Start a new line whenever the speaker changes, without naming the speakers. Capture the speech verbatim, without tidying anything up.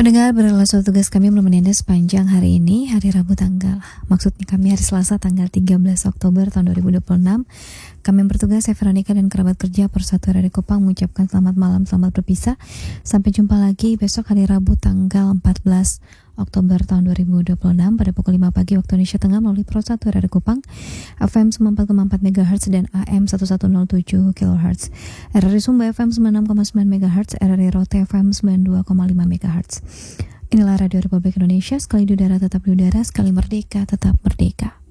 Pendengar, berlalu suatu tugas kami menemani Anda sepanjang hari ini, hari Rabu tanggal, maksudnya kami hari Selasa tanggal tiga belas Oktober tahun dua ribu dua puluh enam. Kami yang bertugas, saya Veronica dan kerabat kerja Persatuan R R I Kupang mengucapkan selamat malam, selamat berpisah. Sampai jumpa lagi besok hari Rabu tanggal empat belas Oktober tahun dua ribu dua puluh enam pada pukul lima pagi waktu Indonesia Tengah melalui Persatuan R R I Kupang F M sembilan puluh empat koma empat megahertz dan A M seribu seratus tujuh kilohertz, R R I Sumba F M sembilan puluh enam koma sembilan megahertz, R R I Rote F M sembilan puluh dua koma lima megahertz. Inilah Radio Republik Indonesia, sekali di udara tetap di udara, sekali merdeka tetap merdeka.